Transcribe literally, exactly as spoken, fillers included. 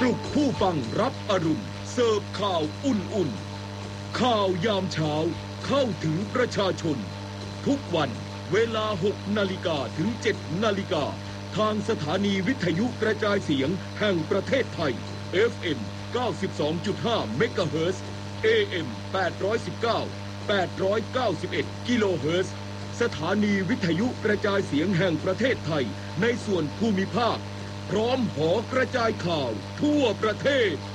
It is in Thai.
ปลุกผู้ฟังรับอรุณเสิร์ฟข่าวอุ่นๆข่าวยามเช้าเข้าถึงประชาชนทุกวันเวลาหกนาฬิกาถึงเจ็ดนาฬิกาทางสถานีวิทยุกระจายเสียงแห่งประเทศไทย เอฟ เอ็ม เก้าสิบสองจุดห้า เมกะเฮิรตซ์ เอ เอ็ม แปดร้อยสิบเก้า แปดร้อยเก้าสิบเอ็ด กิโลเฮิรตซ์สถานีวิทยุกระจายเสียงแห่งประเทศไทยในส่วนภูมิภาคพร้อมหอกระจายข่าวทั่วประเทศ